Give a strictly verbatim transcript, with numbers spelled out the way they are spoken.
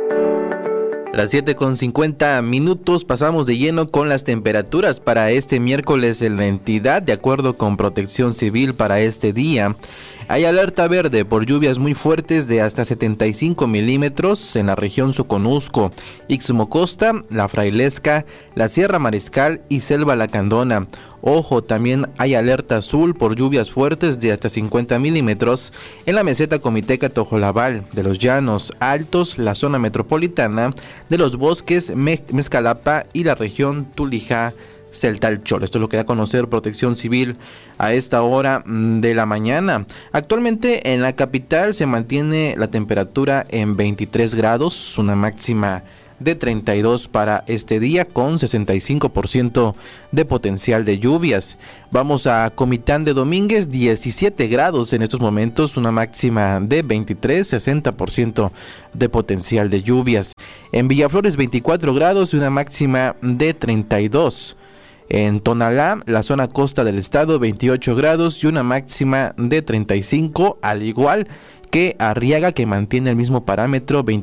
Las siete con cincuenta minutos, pasamos de lleno con las temperaturas para este miércoles en la entidad. De acuerdo con Protección Civil, para este día hay alerta verde por lluvias muy fuertes de hasta setenta y cinco milímetros en la región Soconusco, Ixmocosta, La Frailesca, la Sierra Mariscal y Selva Lacandona. Ojo, también hay alerta azul por lluvias fuertes de hasta cincuenta milímetros en la meseta Comiteca Tojolabal, de los Llanos Altos, la zona metropolitana, de los bosques Me- Mezcalapa y la región Tulijá Celtalchol. Esto es lo que da a conocer Protección Civil a esta hora de la mañana. Actualmente en la capital se mantiene la temperatura en veintitrés grados, una máxima de treinta y dos para este día, con sesenta y cinco por ciento de potencial de lluvias. Vamos a Comitán de Domínguez, diecisiete grados en estos momentos, una máxima de veintitrés, sesenta por ciento de potencial de lluvias. En Villaflores, veinticuatro grados y una máxima de treinta y dos. En Tonalá, la zona costa del estado, veintiocho grados y una máxima de treinta y cinco, al igual que Arriaga, que mantiene el mismo parámetro,